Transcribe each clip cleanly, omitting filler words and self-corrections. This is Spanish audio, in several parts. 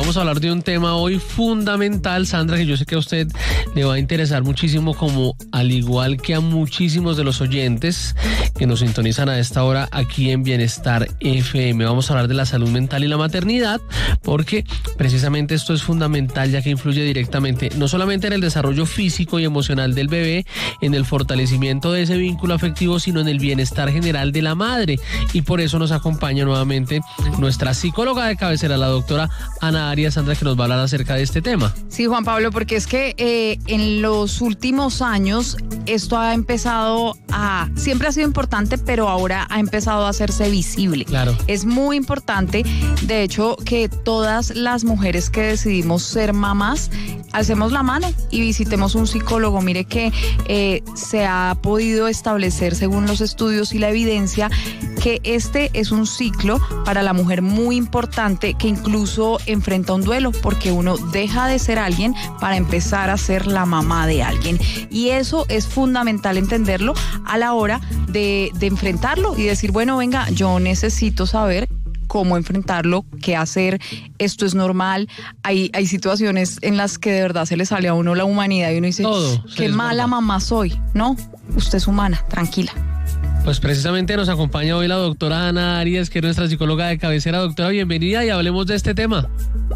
vamos a hablar de un tema hoy fundamental, Sandra, que yo sé que a usted le va a interesar muchísimo, como al igual que a muchísimos de los oyentes que nos sintonizan a esta hora aquí en Bienestar FM. Vamos a hablar de la salud mental y la maternidad, porque precisamente esto es fundamental, ya que influye directamente no solamente en el desarrollo físico y emocional del bebé, en el fortalecimiento de ese vínculo afectivo, sino en el bienestar general de la madre. Y por eso nos acompaña nuevamente nuestra psicóloga de cabecera, la doctora Ana Arias, Sandra, que nos va a hablar acerca de este tema. Sí, Juan Pablo, porque es que en los últimos años esto ha empezado siempre ha sido importante, pero ahora ha empezado a hacerse visible. Claro. Es muy importante, de hecho, que todas las mujeres que decidimos ser mamás, alcemos la mano y visitemos un psicólogo. Mire que se ha podido establecer, según los estudios y la evidencia, que este es un ciclo para la mujer muy importante, que incluso enfrenta un duelo, porque uno deja de ser alguien para empezar a ser la mamá de alguien. Y eso es fundamental entenderlo a la hora de enfrentarlo y decir, bueno, venga, yo necesito saber cómo enfrentarlo, qué hacer, esto es normal. Hay situaciones en las que de verdad se le sale a uno la humanidad y uno dice, qué mala mamá soy. No, usted es humana, tranquila. Pues precisamente nos acompaña hoy la doctora Ana Arias, que es nuestra psicóloga de cabecera. Doctora, bienvenida y hablemos de este tema.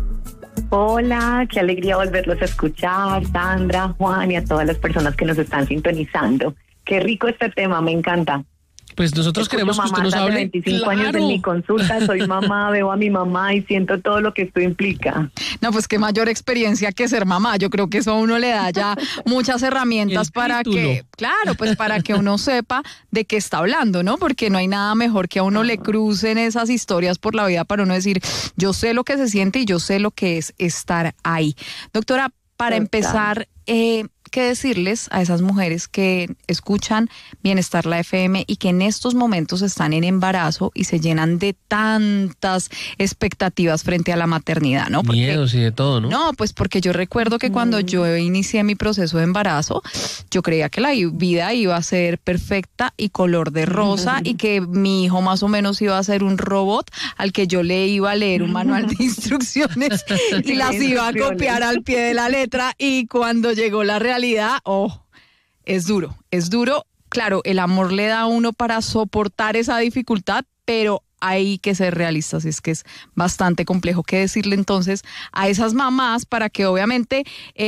Hola, qué alegría volverlos a escuchar, Sandra, Juan y a todas las personas que nos están sintonizando. Qué rico este tema, me encanta. Pues nosotros queremos que usted nos hable. 25 años en mi consulta, soy mamá, veo a mi mamá y siento todo lo que esto implica. No, pues qué mayor experiencia que ser mamá. Yo creo que eso a uno le da ya muchas herramientas para que, claro, pues para que uno sepa de qué está hablando, ¿no? Porque no hay nada mejor que a uno le crucen esas historias por la vida para uno decir, yo sé lo que se siente y yo sé lo que es estar ahí. Doctora, para empezar, ¿qué decirles a esas mujeres que escuchan Bienestar la FM y que en estos momentos están en embarazo y se llenan de tantas expectativas frente a la maternidad, ¿no? Porque, miedos y de todo, ¿no? No, pues porque yo recuerdo que cuando yo inicié mi proceso de embarazo, yo creía que la vida iba a ser perfecta y color de rosa y que mi hijo más o menos iba a ser un robot al que yo le iba a leer un manual de instrucciones y las iba a copiar al pie de la letra, y cuando llegó la realidad, es duro. Claro, el amor le da a uno para soportar esa dificultad, pero hay que ser realistas, es que es bastante complejo. ¿Qué decirle entonces a esas mamás para que obviamente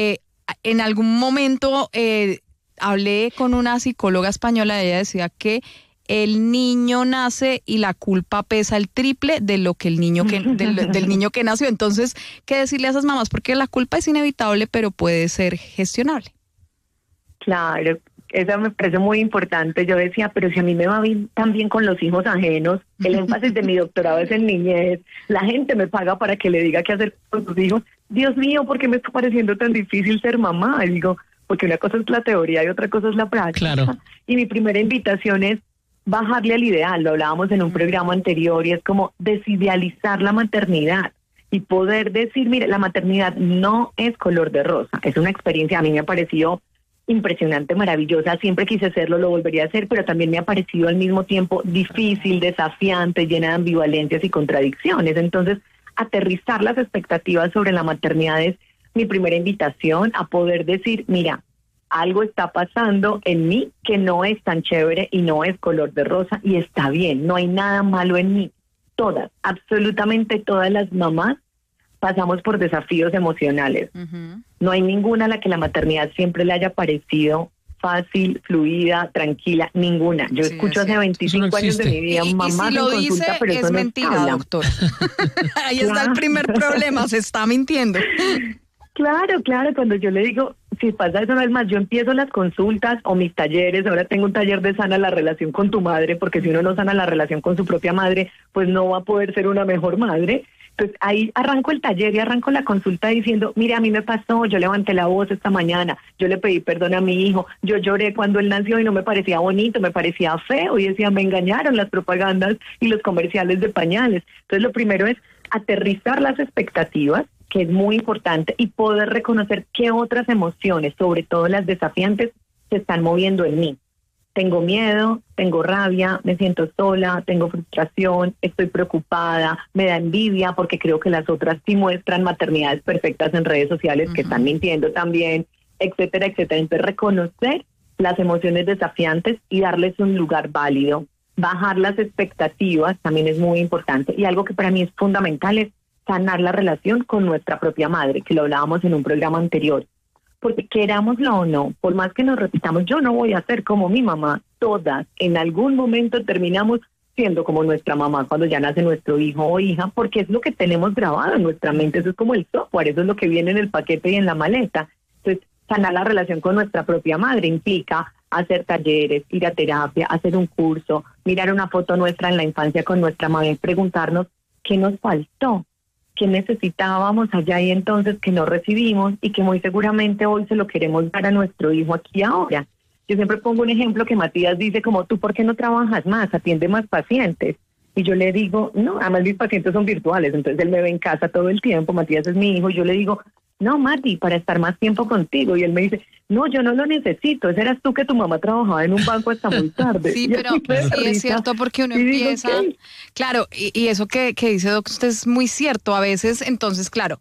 en algún momento hablé con una psicóloga española, ella decía que el niño nace y la culpa pesa el triple de lo que del niño que nació? Entonces, ¿qué decirle a esas mamás? Porque la culpa es inevitable, pero puede ser gestionable. Claro, eso me parece muy importante. Yo decía, pero si a mí me va bien tan bien con los hijos ajenos, el énfasis de mi doctorado es en niñez, la gente me paga para que le diga qué hacer con sus hijos. Dios mío, ¿por qué me está pareciendo tan difícil ser mamá? Y digo, porque una cosa es la teoría y otra cosa es la práctica. Claro. Y mi primera invitación es bajarle al ideal, lo hablábamos en un programa anterior, y es como desidealizar la maternidad y poder decir, mire, la maternidad no es color de rosa, es una experiencia, a mí me ha parecido impresionante, maravillosa, siempre quise hacerlo, lo volvería a hacer, pero también me ha parecido al mismo tiempo difícil, desafiante, llena de ambivalencias y contradicciones. Entonces, aterrizar las expectativas sobre la maternidad es mi primera invitación a poder decir, mira, algo está pasando en mí que no es tan chévere y no es color de rosa y está bien, no hay nada malo en mí. Todas, absolutamente todas las mamás pasamos por desafíos emocionales. No hay ninguna a la que la maternidad siempre le haya parecido fácil, fluida, tranquila, ninguna. Yo escucho hace 25 años de mi vida mamás en consulta, dice, pero es mentira, doctor. Ahí está el primer problema, se está mintiendo. Claro, cuando yo le digo, si pasa eso, no es más, yo empiezo las consultas o mis talleres, ahora tengo un taller de sana la relación con tu madre, porque si uno no sana la relación con su propia madre, pues no va a poder ser una mejor madre. Entonces ahí arranco el taller y arranco la consulta diciendo, mire, a mí me pasó, yo levanté la voz esta mañana, yo le pedí perdón a mi hijo, yo lloré cuando él nació y no me parecía bonito, me parecía feo, y decía, me engañaron las propagandas y los comerciales de pañales. Entonces lo primero es aterrizar las expectativas, que es muy importante, y poder reconocer qué otras emociones, sobre todo las desafiantes, se están moviendo en mí. tengo miedo, tengo rabia, me siento sola, tengo frustración, estoy preocupada, me da envidia porque creo que las otras sí muestran maternidades perfectas en redes sociales que están mintiendo también, etcétera, etcétera. Entonces reconocer las emociones desafiantes y darles un lugar válido. Bajar las expectativas también es muy importante. Y algo que para mí es fundamental es sanar la relación con nuestra propia madre, que lo hablábamos en un programa anterior. Porque querámoslo o no, por más que nos repitamos, yo no voy a ser como mi mamá, todas en algún momento terminamos siendo como nuestra mamá cuando ya nace nuestro hijo o hija, porque es lo que tenemos grabado en nuestra mente, eso es como el software, eso es lo que viene en el paquete y en la maleta. Entonces, sanar la relación con nuestra propia madre implica hacer talleres, ir a terapia, hacer un curso, mirar una foto nuestra en la infancia con nuestra madre, preguntarnos qué nos faltó, qué necesitábamos allá y entonces que no recibimos y que muy seguramente hoy se lo queremos dar a nuestro hijo aquí y ahora. Yo siempre pongo un ejemplo que Matías dice como, ¿tú por qué no trabajas más? Atiende más pacientes. Y yo le digo, no, además mis pacientes son virtuales, entonces él me ve en casa todo el tiempo, Matías es mi hijo, y yo le digo, no, Mati, para estar más tiempo contigo. Y él me dice, no, yo no lo necesito, ese eras tú que tu mamá trabajaba en un banco hasta muy tarde. Sí, pero sí es cierto porque uno empieza, claro, y eso que dice Doc, usted es muy cierto, a veces, entonces, claro,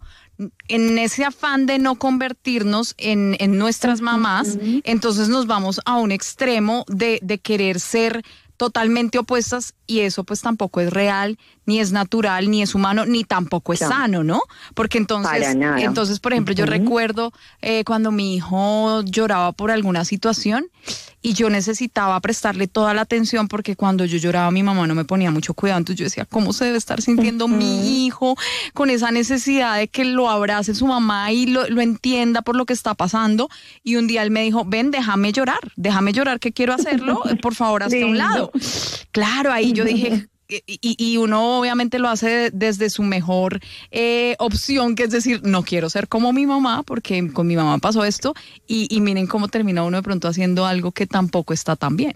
en ese afán de no convertirnos en nuestras mamás, entonces nos vamos a un extremo de querer ser totalmente opuestas y eso pues tampoco es real, ni es natural, ni es humano, ni tampoco es sano, ¿no? Porque entonces por ejemplo, yo recuerdo cuando mi hijo lloraba por alguna situación y yo necesitaba prestarle toda la atención porque cuando yo lloraba mi mamá no me ponía mucho cuidado, entonces yo decía, ¿cómo se debe estar sintiendo mi hijo con esa necesidad de que lo abrace su mamá y lo entienda por lo que está pasando? Y un día él me dijo, ven, déjame llorar que quiero hacerlo, por favor, hazte a un lado. Claro, ahí yo dije, y uno obviamente lo hace desde su mejor opción, que es decir, no quiero ser como mi mamá, porque con mi mamá pasó esto, y miren cómo termina uno de pronto haciendo algo que tampoco está tan bien.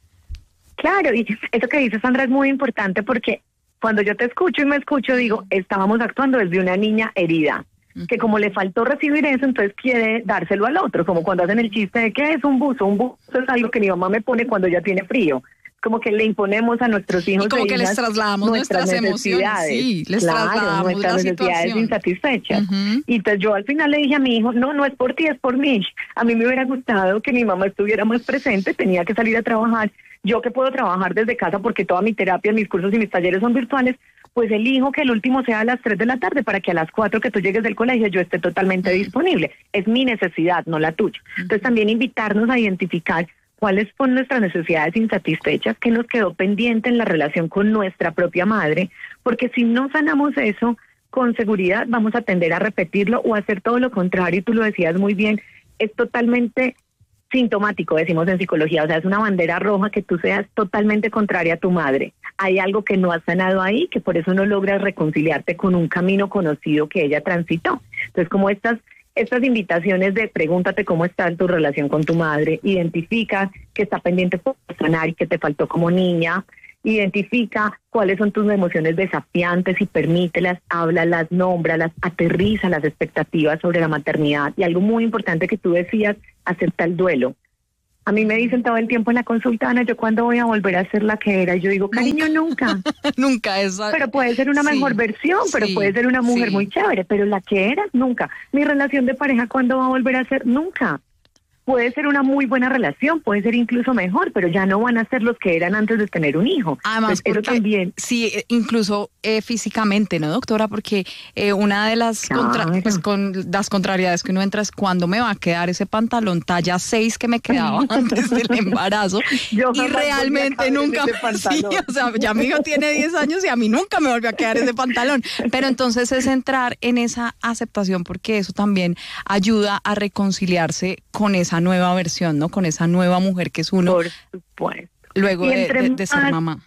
Claro, y eso que dice Sandra es muy importante porque cuando yo te escucho y me escucho, digo, estábamos actuando desde una niña herida, que como le faltó recibir eso, entonces quiere dárselo al otro, como cuando hacen el chiste de que es un buzo es algo que mi mamá me pone cuando ya tiene frío. Como que le imponemos a nuestros hijos y como que les trasladamos nuestras emociones, sí, les trasladamos nuestras necesidades insatisfechas. Y entonces yo al final le dije a mi hijo, no es por ti, es por mí. A mí me hubiera gustado que mi mamá estuviera más presente, tenía que salir a trabajar. Yo que puedo trabajar desde casa porque toda mi terapia, mis cursos y mis talleres son virtuales, pues elijo que el último sea a las 3 de la tarde para que a las 4 que tú llegues del colegio yo esté totalmente disponible. Es mi necesidad, no la tuya. Entonces también invitarnos a identificar cuáles son nuestras necesidades insatisfechas, qué nos quedó pendiente en la relación con nuestra propia madre, porque si no sanamos eso, con seguridad vamos a tender a repetirlo o a hacer todo lo contrario, y tú lo decías muy bien, es totalmente sintomático, decimos en psicología, o sea, es una bandera roja que tú seas totalmente contraria a tu madre. Hay algo que no has sanado ahí, que por eso no logras reconciliarte con un camino conocido que ella transitó. Entonces, como estas invitaciones de pregúntate cómo está tu relación con tu madre, identifica que está pendiente por sanar y que te faltó como niña, identifica cuáles son tus emociones desafiantes y permítelas, háblalas, nómbralas, aterriza las expectativas sobre la maternidad. Y algo muy importante que tú decías, acepta el duelo. A mí me dicen todo el tiempo en la consulta, Ana, ¿yo cuándo voy a volver a ser la que era? Y yo digo, cariño, nunca. Nunca esa. Pero puede ser una mejor versión, pero puede ser una mujer muy chévere, pero la que eras, nunca. Mi relación de pareja, ¿cuándo va a volver a ser? Nunca. Puede ser una muy buena relación, puede ser incluso mejor, pero ya no van a ser los que eran antes de tener un hijo. Además, pues eso también. Sí, incluso físicamente, ¿no, doctora? Porque una de las, con las contrariedades que uno entra es cuándo me va a quedar ese pantalón talla 6 que me quedaba antes del embarazo. Y realmente nunca. Sí, o sea, ya mi hijo tiene 10 años y a mí nunca me volvió a quedar ese pantalón. Pero entonces es entrar en esa aceptación, porque eso también ayuda a reconciliarse con esa nueva versión, ¿no? Con esa nueva mujer que es uno. Por supuesto. Luego de ser mamá.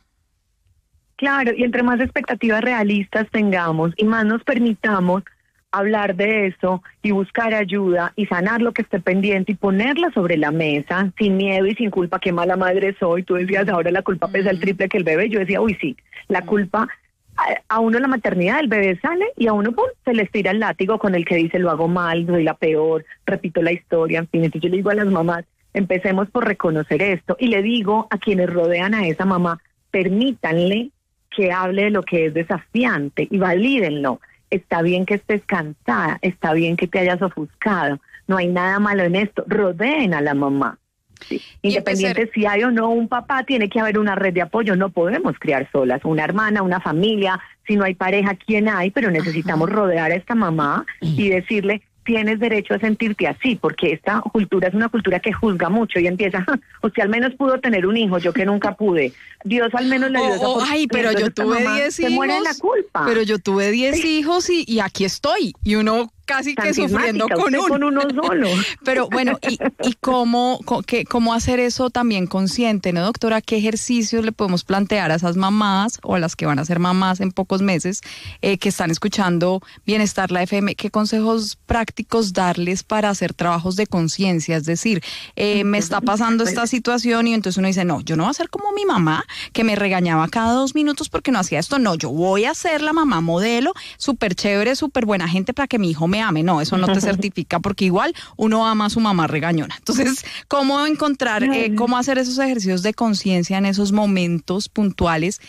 Claro, y entre más expectativas realistas tengamos y más nos permitamos hablar de eso y buscar ayuda y sanar lo que esté pendiente y ponerla sobre la mesa sin miedo y sin culpa, qué mala madre soy. Tú decías, ahora la culpa pesa el triple que el bebé. Yo decía, uy, sí, la culpa, a uno la maternidad, el bebé sale y a uno se les tira el látigo con el que dice, lo hago mal, soy la peor, repito la historia, en fin. Entonces yo le digo a las mamás, Empecemos por reconocer esto. Y le digo a quienes rodean a esa mamá, permítanle que hable de lo que es desafiante y valídenlo. Está bien que estés cansada, está bien que te hayas ofuscado, no hay nada malo en esto. Rodeen a la mamá. Sí. Independiente si hay o no un papá, tiene que haber una red de apoyo. No podemos criar solas, una hermana, una familia. Si no hay pareja, ¿quién hay? Pero necesitamos rodear a esta mamá y decirle, tienes derecho a sentirte así, porque esta cultura es una cultura que juzga mucho y empieza, usted al menos pudo tener un hijo, yo que nunca pude. Dios al menos le dio esa oportunidad. Ay, pero yo tuve 10 hijos. Se muere la culpa. Pero yo tuve 10 hijos y aquí estoy. Y uno casi que sufriendo con uno solo. Pero bueno, ¿y cómo hacer eso también consciente, no, doctora? ¿Qué ejercicios le podemos plantear a esas mamás o a las que van a ser mamás en pocos meses que están escuchando Bienestar la FM? ¿Qué consejos prácticos darles para hacer trabajos de conciencia? Es decir, me está pasando esta situación y entonces uno dice, no, yo no voy a ser como mi mamá que me regañaba cada 2 minutos porque no hacía esto. No, yo voy a ser la mamá modelo, súper chévere, súper buena gente para que mi hijo me ame. No, eso no te certifica porque igual uno ama a su mamá regañona. Entonces, ¿cómo encontrar, cómo hacer esos ejercicios de conciencia en esos momentos puntuales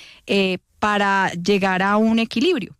para llegar a un equilibrio?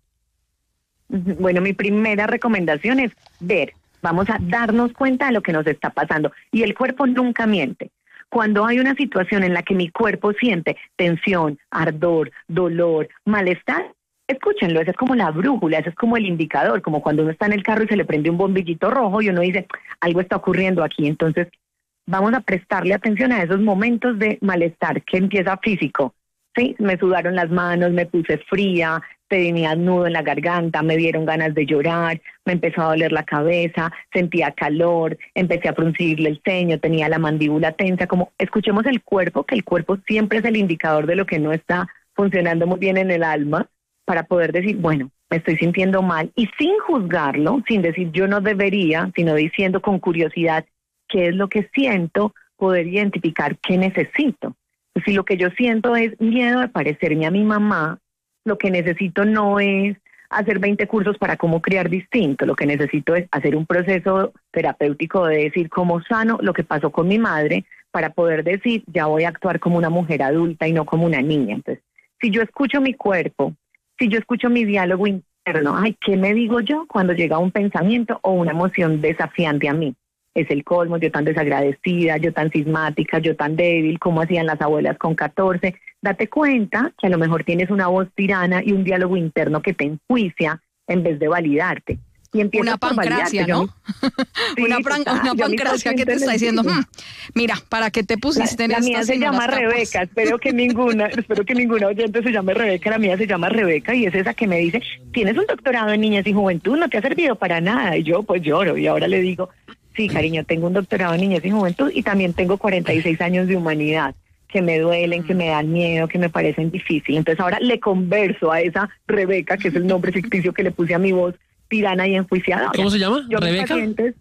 Bueno, mi primera recomendación es ver, vamos a darnos cuenta de lo que nos está pasando. Y el cuerpo nunca miente. Cuando hay una situación en la que mi cuerpo siente tensión, ardor, dolor, malestar, escúchenlo, esa es como la brújula, ese es como el indicador, como cuando uno está en el carro y se le prende un bombillito rojo y uno dice, algo está ocurriendo aquí. Entonces, vamos a prestarle atención a esos momentos de malestar que empieza físico. Sí, me sudaron las manos, me puse fría, tenía nudo en la garganta, me dieron ganas de llorar, me empezó a doler la cabeza, sentía calor, empecé a fruncirle el ceño, tenía la mandíbula tensa. Como escuchemos el cuerpo, que el cuerpo siempre es el indicador de lo que no está funcionando muy bien en el alma, para poder decir, bueno, me estoy sintiendo mal, y sin juzgarlo, sin decir yo no debería, sino diciendo con curiosidad qué es lo que siento, poder identificar qué necesito. Si lo que yo siento es miedo de parecerme a mi mamá, lo que necesito no es hacer 20 cursos para cómo criar distinto, lo que necesito es hacer un proceso terapéutico de decir cómo sano lo que pasó con mi madre, para poder decir, ya voy a actuar como una mujer adulta y no como una niña. Entonces, si yo escucho mi cuerpo, si yo escucho mi diálogo interno, ay, ¿qué me digo yo cuando llega un pensamiento o una emoción desafiante a mí? Es el colmo, yo tan desagradecida, yo tan cismática, yo tan débil, como hacían las abuelas con 14. Date cuenta que a lo mejor tienes una voz tirana y un diálogo interno que te enjuicia en vez de validarte. Y una pancracia, ¿no? Sí, una pancracia que te está diciendo, mira, ¿para qué te pusiste en esta? La mía se llama Rebeca, espero que ninguna oyente se llame Rebeca. La mía se llama Rebeca y es esa que me dice, tienes un doctorado en niñez y juventud, no te ha servido para nada. Y yo pues lloro y ahora le digo, sí, cariño, tengo un doctorado en niñez y juventud y también tengo 46 años de humanidad que me duelen, que me dan miedo, que me parecen difíciles. Entonces ahora le converso a esa Rebeca, que es el nombre ficticio que le puse a mi voz tirana y enjuiciada. ¿Cómo se llama? ¿Rebeca?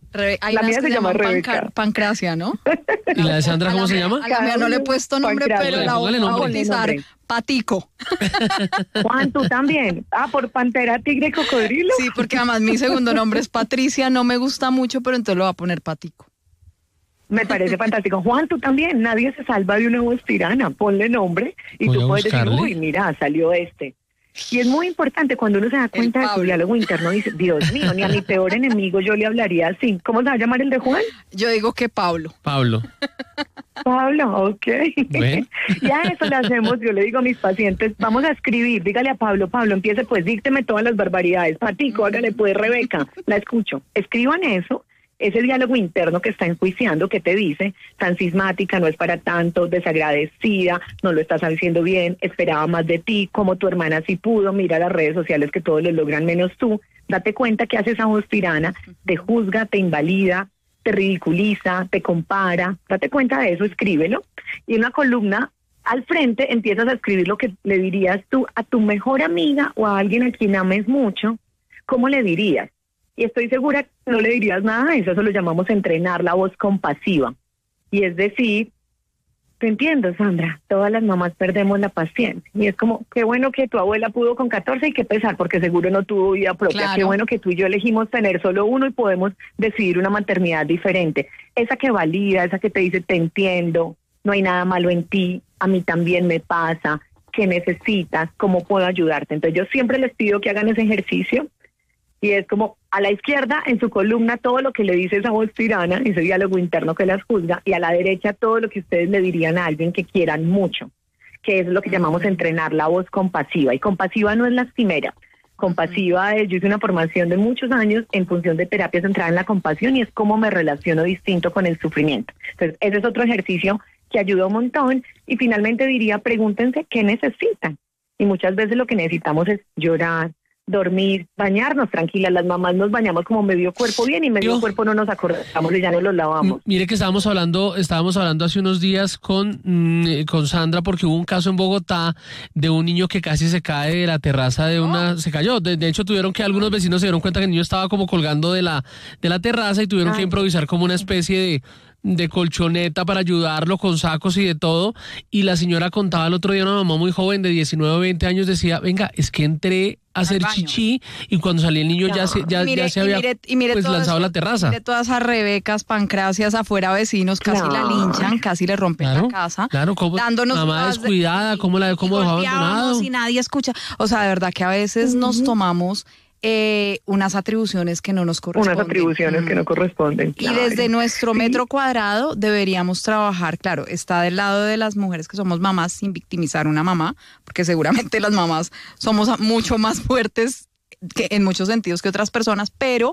La mía se llama Rebeca. Pancracia, ¿no? ¿Y la de Sandra cómo se llama? A la mía no le he puesto nombre, pero la voy a bautizar Patico. Juan, ¿tú también? ¿Por pantera, tigre, cocodrilo? Sí, porque además mi segundo nombre es Patricia, no me gusta mucho, pero entonces lo voy a poner Patico. Me parece fantástico. Juan, tú también, nadie se salva de una voz tirana, ponle nombre y tú puedes decir, uy, mira, salió este. Y es muy importante cuando uno se da cuenta de su diálogo interno, dice, Dios mío, ni a mi peor enemigo yo le hablaría así. ¿Cómo se va a llamar el de Juan? Yo digo que Pablo. Pablo, ok. Bueno. Ya eso le hacemos, yo le digo a mis pacientes, vamos a escribir, dígale a Pablo, empiece pues, dícteme todas las barbaridades. Patico, hágale pues, Rebeca, la escucho. Escriban eso. Ese diálogo interno que está enjuiciando, que te dice, tan cismática, no es para tanto, desagradecida, no lo estás haciendo bien, esperaba más de ti, como tu hermana sí pudo, mira las redes sociales que todos lo logran menos tú. Date cuenta que hace esa voz tirana, te juzga, te invalida, te ridiculiza, te compara. Date cuenta de eso, escríbelo. Y en una columna al frente empiezas a escribir lo que le dirías tú a tu mejor amiga o a alguien a quien ames mucho. ¿Cómo le dirías? Y estoy segura que no le dirías nada de eso lo llamamos entrenar la voz compasiva. Y es decir, Te entiendo, Sandra. Todas las mamás perdemos la paciencia. Y es como, qué bueno que tu abuela pudo con 14 y qué pesar, porque seguro no tuvo vida propia. Claro. Qué bueno que tú y yo elegimos tener solo uno y podemos decidir una maternidad diferente. Esa que valida, esa que te dice, te entiendo, no hay nada malo en ti, a mí también me pasa, ¿qué necesitas? ¿Cómo puedo ayudarte? Entonces yo siempre les pido que hagan ese ejercicio. Y es como a la izquierda en su columna todo lo que le dice esa voz tirana, ese diálogo interno que las juzga, y a la derecha todo lo que ustedes le dirían a alguien que quieran mucho, que es lo que llamamos entrenar la voz compasiva. Y compasiva no es lastimera. Compasiva es, yo hice una formación de muchos años en función de terapia centrada en la compasión y es cómo me relaciono distinto con el sufrimiento. Entonces ese es otro ejercicio que ayuda un montón. Y finalmente diría, pregúntense qué necesitan. Y muchas veces lo que necesitamos es llorar, dormir, bañarnos, tranquilas. Las mamás nos bañamos como medio cuerpo bien y medio cuerpo no nos acordamos y ya no los lavamos. Mire que estábamos hablando hace unos días con Sandra porque hubo un caso en Bogotá de un niño que casi se cae de la terraza de se cayó. De hecho tuvieron que algunos vecinos se dieron cuenta que el niño estaba como colgando de la terraza y tuvieron que improvisar como una especie de colchoneta para ayudarlo con sacos y de todo, y la señora contaba el otro día, una mamá muy joven de 19 o 20 años decía, venga, es que entré a hacer chichi y cuando salí el niño ya se había lanzado a la terraza. Mire todas esas Rebecas, Pancracias afuera, vecinos, casi la linchan, casi le rompen la casa. Claro, dándonos mamá descuidada, cómo dejó abandonado. Y nadie escucha. O sea, de verdad que a veces nos tomamos unas atribuciones que no nos corresponden. Unas atribuciones que no corresponden. Y desde nuestro metro cuadrado deberíamos trabajar, claro, está del lado de las mujeres que somos mamás sin victimizar a una mamá, porque seguramente las mamás somos mucho más fuertes que en muchos sentidos que otras personas, pero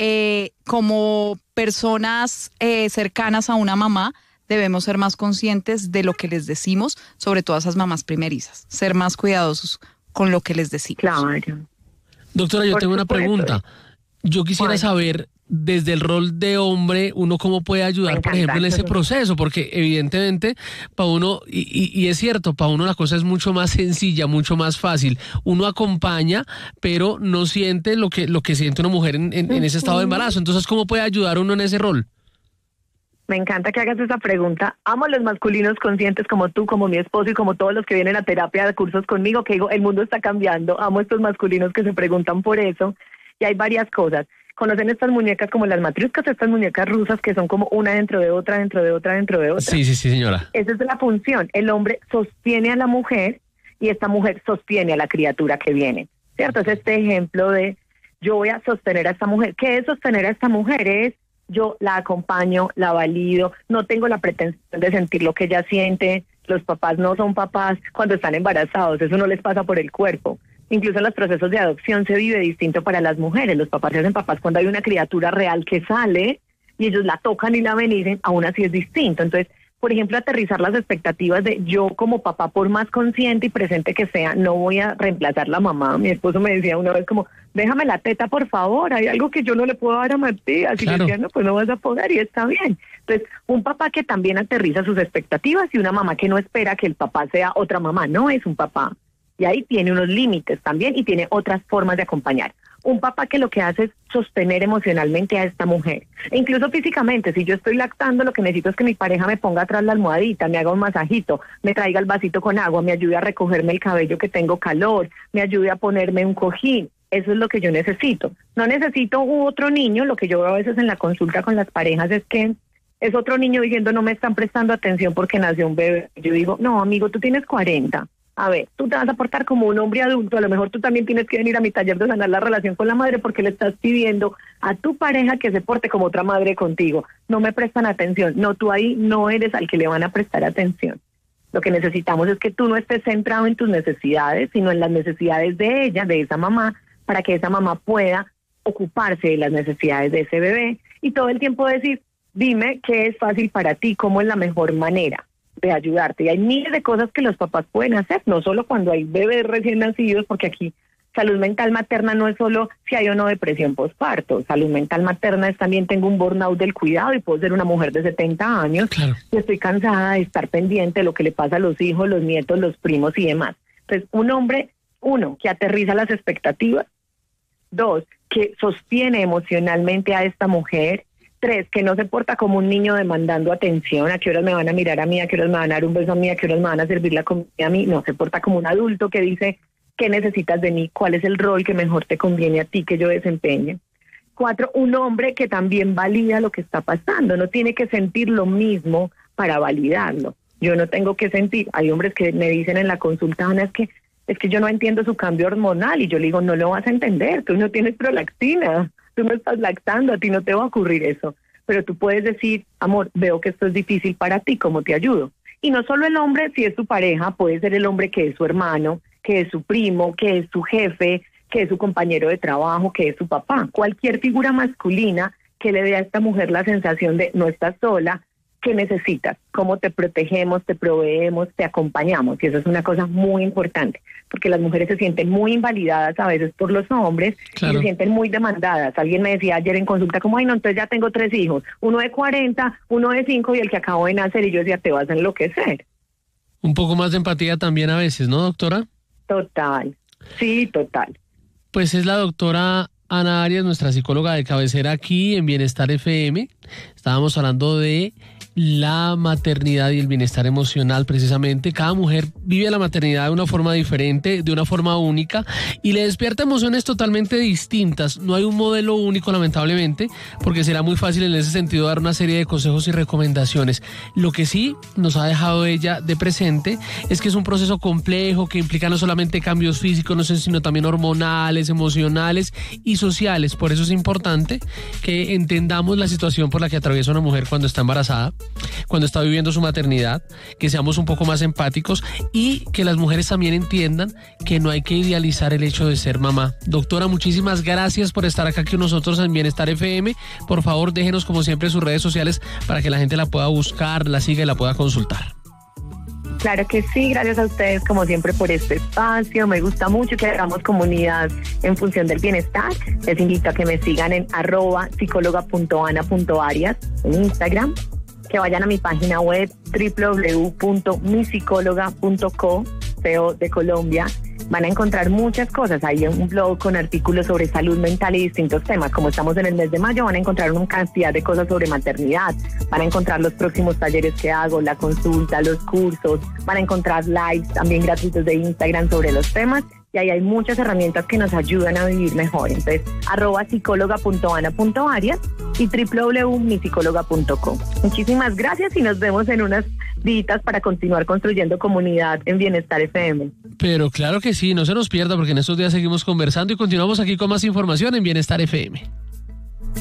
como personas cercanas a una mamá debemos ser más conscientes de lo que les decimos, sobre todo a esas mamás primerizas, ser más cuidadosos con lo que les decimos. Claro. Doctora, yo tengo una pregunta. Yo quisiera saber, desde el rol de hombre, uno cómo puede ayudar, por ejemplo, en ese proceso, porque evidentemente para uno, y es cierto, para uno la cosa es mucho más sencilla, mucho más fácil. Uno acompaña, pero no siente lo que siente una mujer en ese estado de embarazo. Entonces, ¿cómo puede ayudar uno en ese rol? Me encanta que hagas esa pregunta. Amo a los masculinos conscientes como tú, como mi esposo y como todos los que vienen a terapia de cursos conmigo, que digo, el mundo está cambiando. Amo a estos masculinos que se preguntan por eso. Y hay varias cosas. ¿Conocen estas muñecas como las matriuscas, estas muñecas rusas que son como una dentro de otra, dentro de otra, dentro de otra? Sí, señora. Esa es la función. El hombre sostiene a la mujer y esta mujer sostiene a la criatura que viene. ¿Cierto? Es este ejemplo de yo voy a sostener a esta mujer. ¿Qué es sostener a esta mujer? Es yo la acompaño, la valido, no tengo la pretensión de sentir lo que ella siente. Los papás no son papás cuando están embarazados, eso no les pasa por el cuerpo. Incluso en los procesos de adopción se vive distinto para las mujeres. Los papás se hacen papás cuando hay una criatura real que sale y ellos la tocan y la benignen, aún así es distinto. Entonces, por ejemplo, aterrizar las expectativas de yo como papá, por más consciente y presente que sea, no voy a reemplazar la mamá. Mi esposo me decía una vez como, déjame la teta, por favor, hay algo que yo no le puedo dar a Matías. Y le decía, no, pues no vas a poder y está bien. Entonces, un papá que también aterriza sus expectativas y una mamá que no espera que el papá sea otra mamá, no es un papá. Y ahí tiene unos límites también y tiene otras formas de acompañar. Un papá que lo que hace es sostener emocionalmente a esta mujer. E incluso físicamente, si yo estoy lactando, lo que necesito es que mi pareja me ponga atrás la almohadita, me haga un masajito, me traiga el vasito con agua, me ayude a recogerme el cabello que tengo calor, me ayude a ponerme un cojín. Eso es lo que yo necesito. No necesito otro niño. Lo que yo veo a veces en la consulta con las parejas es que es otro niño diciendo no me están prestando atención porque nació un bebé. Yo digo, no, amigo, tú tienes 40. A ver, tú te vas a portar como un hombre adulto, a lo mejor tú también tienes que venir a mi taller de sanar la relación con la madre porque le estás pidiendo a tu pareja que se porte como otra madre contigo. No me prestan atención, no, tú ahí no eres al que le van a prestar atención. Lo que necesitamos es que tú no estés centrado en tus necesidades, sino en las necesidades de ella, de esa mamá, para que esa mamá pueda ocuparse de las necesidades de ese bebé y todo el tiempo decir, dime qué es fácil para ti, cómo es la mejor manera de ayudarte. Y hay miles de cosas que los papás pueden hacer, no solo cuando hay bebés recién nacidos, porque aquí salud mental materna no es solo si hay o no depresión postparto. Salud mental materna es también tengo un burnout del cuidado y puedo ser una mujer de 70 años y estoy cansada de estar pendiente de lo que le pasa a los hijos, los nietos, los primos y demás. Entonces, un hombre, uno, que aterriza las expectativas, dos, que sostiene emocionalmente a esta mujer, 3, que no se porta como un niño demandando atención, a qué horas me van a mirar a mí, a qué horas me van a dar un beso a mí, a qué horas me van a servir la comida a mí. No, se porta como un adulto que dice qué necesitas de mí, cuál es el rol que mejor te conviene a ti que yo desempeñe. 4, un hombre que también valida lo que está pasando, no tiene que sentir lo mismo para validarlo. Yo no tengo que sentir, hay hombres que me dicen en la consulta, Ana, es que yo no entiendo su cambio hormonal, y yo le digo, no lo vas a entender, tú no tienes prolactina, tú no estás lactando, a ti no te va a ocurrir eso, pero tú puedes decir, amor, veo que esto es difícil para ti, ¿cómo te ayudo? Y no solo el hombre, si es su pareja, puede ser el hombre que es su hermano, que es su primo, que es su jefe, que es su compañero de trabajo, que es su papá, cualquier figura masculina que le dé a esta mujer la sensación de no estás sola. ¿Qué necesitas? ¿Cómo te protegemos, te proveemos, te acompañamos? Y eso es una cosa muy importante, porque las mujeres se sienten muy invalidadas a veces por los hombres, claro, y se sienten muy demandadas. Alguien me decía ayer en consulta como, ay no, entonces ya tengo 3 hijos, uno de 40, uno de 5 y el que acabo de nacer, y yo decía, te vas a enloquecer. Un poco más de empatía también a veces, ¿no, doctora? Total, sí, total. Pues es la doctora Ana Arias, nuestra psicóloga de cabecera aquí en Bienestar FM. Estábamos hablando de la maternidad y el bienestar emocional precisamente. Cada mujer vive la maternidad de una forma diferente, de una forma única, y le despierta emociones totalmente distintas. No hay un modelo único, lamentablemente, porque será muy fácil en ese sentido dar una serie de consejos y recomendaciones. Lo que sí nos ha dejado ella de presente es que es un proceso complejo que implica no solamente cambios físicos, sino también hormonales, emocionales y sociales. Por eso es importante que entendamos la situación por la que atraviesa una mujer cuando está embarazada, cuando está viviendo su maternidad, que seamos un poco más empáticos y que las mujeres también entiendan que no hay que idealizar el hecho de ser mamá. Doctora, muchísimas gracias por estar acá con nosotros en Bienestar FM. Por favor, déjenos como siempre sus redes sociales para que la gente la pueda buscar, la siga y la pueda consultar. Claro que sí, gracias a ustedes como siempre por este espacio. Me gusta mucho que hagamos comunidad en función del bienestar. Les invito a que me sigan en @psicologa.ana.arias en Instagram, que vayan a mi página web www.misicologa.co, CO de Colombia. Van a encontrar muchas cosas. Hay un blog con artículos sobre salud mental y distintos temas. Como estamos en el mes de mayo, van a encontrar una cantidad de cosas sobre maternidad. Van a encontrar los próximos talleres que hago, la consulta, los cursos. Van a encontrar lives también gratuitos de Instagram sobre los temas. Y ahí hay muchas herramientas que nos ayudan a vivir mejor. Entonces, @psicologa.ana.arias y www.misicologa.com. Muchísimas gracias y nos vemos en unas días para continuar construyendo comunidad en Bienestar FM. Pero claro que sí, no se nos pierda porque en estos días seguimos conversando y continuamos aquí con más información en Bienestar FM.